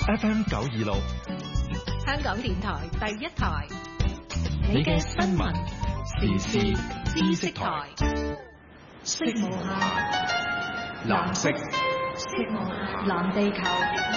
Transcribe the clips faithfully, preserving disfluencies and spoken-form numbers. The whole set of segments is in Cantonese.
F M 九二六， 香港電台第一台， 你嘅新聞時事知識台， 色無限， 藍色， 色無限，藍地球。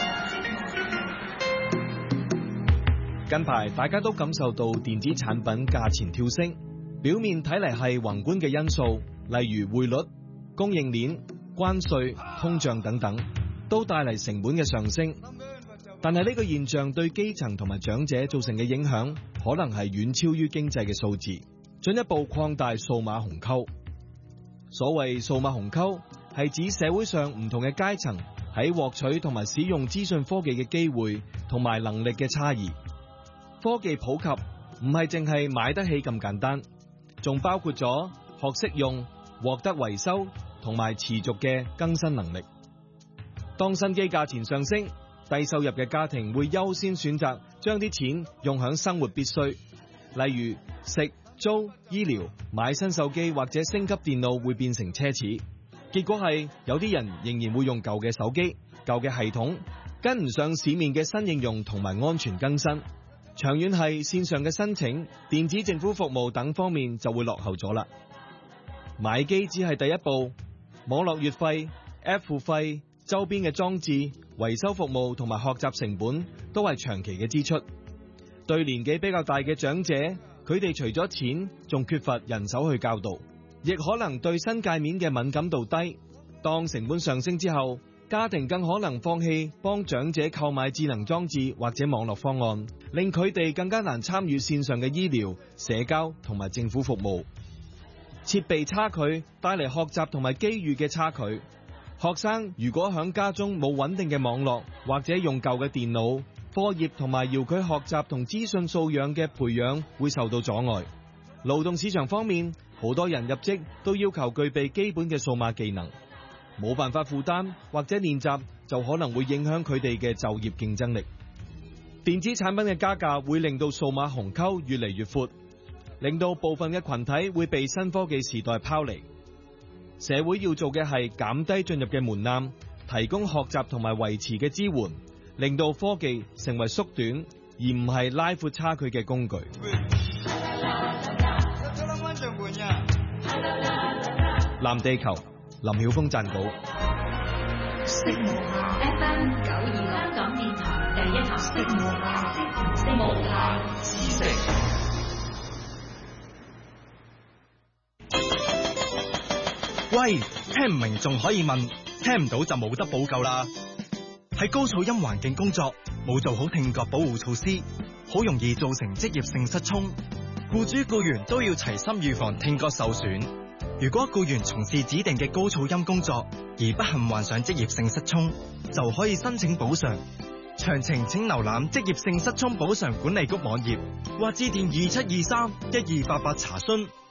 近排大家都感受到電子產品價錢跳升，表面睇嚟係宏觀嘅因素，例如匯率、供應鏈、關稅、通脹等等，都帶嚟成本嘅上升。但係呢個現象對基層同埋長者造成嘅影響，可能係遠超於經濟嘅數字，進一步擴大數碼鴻溝。所謂數碼鴻溝，係指社會上唔同嘅階層喺獲取同埋使用資訊科技嘅機會同埋能力嘅差異。科技普及唔係淨係買得起咁簡單，仲包括咗學識用、獲得維修同埋持續嘅更新能力。當新機價錢上升，低收入嘅家庭會優先選擇將啲錢用響生活必需，例如食、租、醫療、買新手機或者升級電腦會變成奢侈。結果係有啲人仍然會用舊嘅手機、舊嘅系統，跟唔上市面嘅新應用同埋安全更新。長遠係線上嘅申請、電子政府服務等方面就會落後咗啦。買機只係第一步，網絡月費、App 付費、周邊嘅裝置、維修服務同埋學習成本都係長期嘅支出。對年紀比較大嘅長者，佢哋除咗錢，仲缺乏人手去教導，亦可能對新界面嘅敏感度低。當成本上升之後，家庭更可能放棄幫長者購買智能裝置或者網絡方案，令佢哋更加難參與線上嘅醫療、社交同埋政府服務。設備差距帶嚟學習同埋機遇嘅差距。學生如果響家中冇穩定嘅網絡，或者用舊嘅電腦，課業同埋遙距學習同資訊素養嘅培養會受到阻礙。勞動市場方面，好多人入職都要求具備基本嘅數碼技能，冇辦法負擔或者練習，就可能會影響佢哋嘅就業競爭力。電子產品嘅加價會令到數碼鴻溝越嚟越闊，令到部分嘅群體會被新科技時代拋離。社會要做嘅係減低進入嘅門檻，提供學習同埋維持嘅支援，令到科技成為縮短而唔係拉闊差距嘅工具。藍地球，林曉峰撰稿。 色無限 F M 九二六，香港電台第一台，色無限，色無限知識。 喂，聽唔明仲可以問，聽唔到就冇得補救啦。喺高噪音環境工作，冇做好聽覺保護措施，好容易造成職業性失聰。僱主僱員都要齊心預防聽覺受損。如果僱員從事指定嘅高噪音工作，而不幸患上職業性失聰，就可以申請補償。詳情請瀏覽職業性失聰補償管理局網頁，或致電二七二三一二八八查詢。